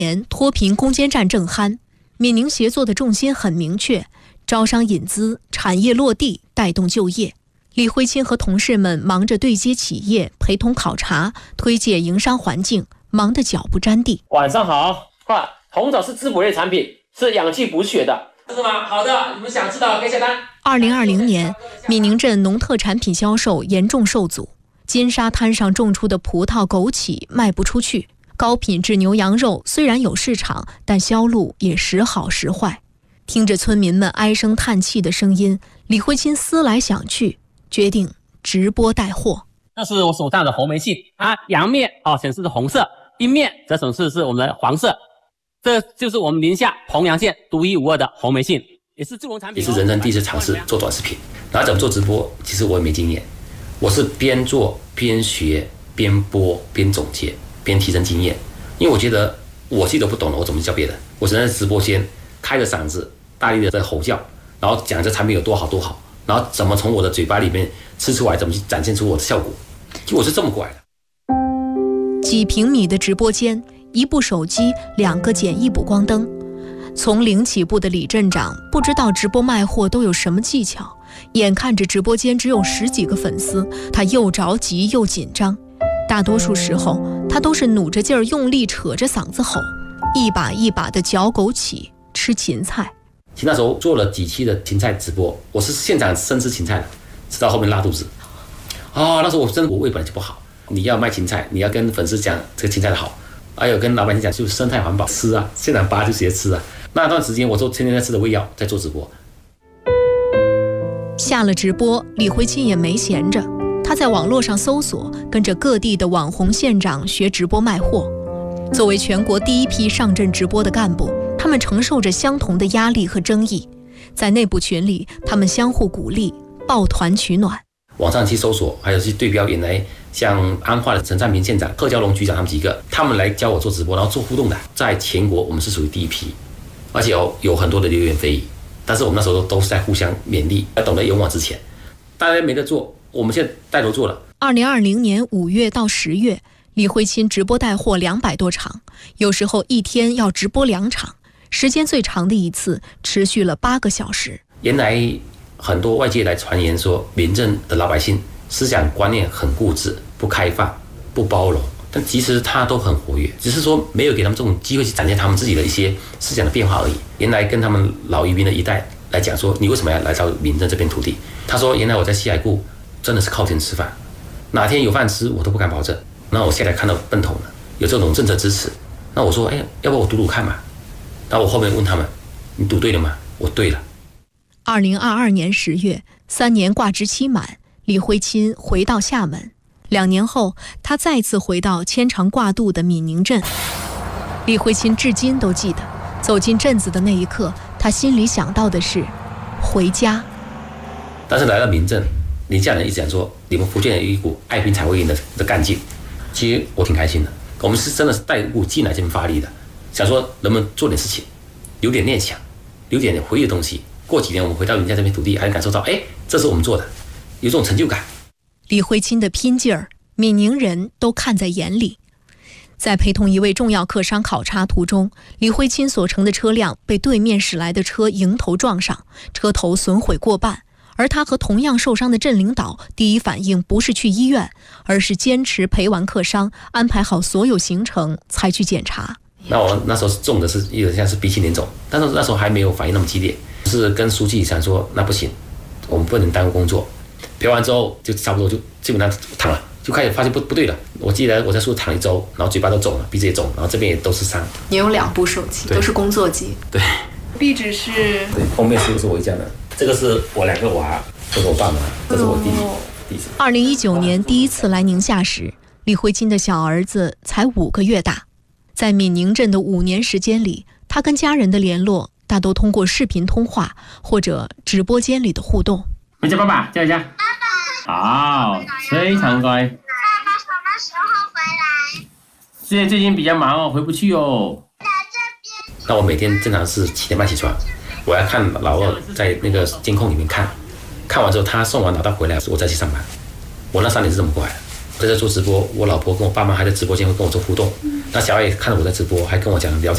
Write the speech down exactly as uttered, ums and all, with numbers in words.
年脱贫攻坚战正酣，闽宁协作的重心很明确，招商引资，产业落地，带动就业。李辉清和同事们忙着对接企业，陪同考察，推介营商环境，忙得脚不沾地。 晚上好，哇，红枣是滋补类产品，是养气补血的，是吗？好的，你们想知道可以下单。 二零二零年，闽宁镇农特产品销售严重受阻，金沙滩上种出的葡萄、枸杞卖不出去，高品质牛羊肉虽然有市场，但销路也时好时坏。听着村民们唉声叹气的声音，李辉清思来想去，决定直播带货。 那是我手上的红梅杏啊，阳面哦显示是红色，阴面则显示是我们的黄色。这就是我们宁夏濮阳县独一无二的红梅杏，也是助农产品、哦。 也是人生第一次尝试做短视频，然后怎么做直播，其实我也没经验，我是边做边学边播边总结边提升经验，因为我觉得我自己都不懂了，我怎么教别人？我只能在直播间开着嗓子，大力的在吼叫，然后讲这产品有多好多好。然后怎么从我的嘴巴里面吃出来，怎么去展现出我的效果，就我是这么过来的。 几平米的直播间，一部手机，两个简易补光灯。从零起步的李镇长不知道直播卖货都有什么技巧，眼看着直播间只有十几个粉丝，他又着急又紧张。大多数时候，他都是努着劲儿用力扯着嗓子吼，一把一把的嚼枸杞，吃芹菜。 其实那时候做了几期的芹菜直播，我是现场生吃芹菜的，吃到后面拉肚子。啊、哦，那时候我真的我胃本来就不好，你要卖芹菜，你要跟粉丝讲这个芹菜的好，还有跟老板讲就是生态环保，吃啊，现场扒就直接吃啊。那段时间我做天天在吃的胃药，在做直播。 下了直播，李辉清也没闲着，他在网络上搜索，跟着各地的网红县长学直播卖货。作为全国第一批上阵直播的干部，他们承受着相同的压力和争议，在内部群里，他们相互鼓励，抱团取暖。 网上去搜索，还有去对标原来像安化的陈占平县长、贺娇龙局长他们几个，他们来教我做直播，然后做互动的，在全国我们是属于第一批，而且有有很多的流言蜚语，但是我们那时候都是在互相勉励，要懂得勇往直前。大家没得做，我们现在带头做了。 二零二零年五月到十月，李辉清直播带货两百多场，有时候一天要直播两场。时间最长的一次持续了八个小时。 原来很多外界来传言说，闽镇的老百姓思想观念很固执、不开放、不包容，但其实他都很活跃，只是说没有给他们这种机会去展现他们自己的一些思想的变化而已。原来跟他们老移民的一代来讲说，你为什么要来到闽镇这片土地？他说，原来我在西海固真的是靠天吃饭，哪天有饭吃我都不敢保证。那我现在看到奔头了，有这种政策支持，那我说，哎，要不我赌赌看嘛？那我后面问他们，你赌对了吗？我对了。 二零二二年十月，三年挂职期满，李辉清回到厦门。两年后，他再次回到牵肠挂肚的闽宁镇。李辉清至今都记得，走进镇子的那一刻，他心里想到的是回家。 但是来到闽镇，宁夏人一直讲说，你们福建有一股爱拼才会赢的的干劲。其实我挺开心的，我们是真的是带股劲来这边发力的。想说能不能做点事情，留点念想，留点回忆的东西。过几年我们回到人家这片土地，还能感受到，哎，这是我们做的，有这种成就感。 李辉清的拼劲儿，闽宁人都看在眼里。在陪同一位重要客商考察途中，李辉清所乘的车辆被对面驶来的车迎头撞上，车头损毁过半。而他和同样受伤的镇领导第一反应不是去医院，而是坚持陪完客商，安排好所有行程才去检查。 那我那时候中的是有点像是鼻青脸肿，但是那时候还没有反应那么激烈，是跟书记想说那不行，我们不能耽误工作。陪完之后就差不多就基本上躺了，就开始发现不不对了。我记得我在树躺一周，然后嘴巴都肿了，鼻子也肿，然后这边也都是伤。 你有两部手机，都是工作机。 对， 壁纸是。 对，封面是不是我家的？这个是我两个娃，这是我爸妈，这是我弟弟。 二零一九年第一次来宁夏时，李辉清的小儿子才五个月大。在闽宁镇的五年时间里，他跟家人的联络大都通过视频通话或者直播间里的互动。 回家，爸爸叫一下。爸爸。好，非常乖。 爸爸什么时候回来？ 现在最近比较忙哦，回不去哦。 在这边。 那我每天正常是七点半起床，我要看老二在那个监控里面看，看完之后他送完老大回来，我再去上班。我那三年是这么过来的。在这做直播，我老婆跟我爸妈还在直播间会跟我做互动。那小爱看到我在直播，还跟我讲聊天。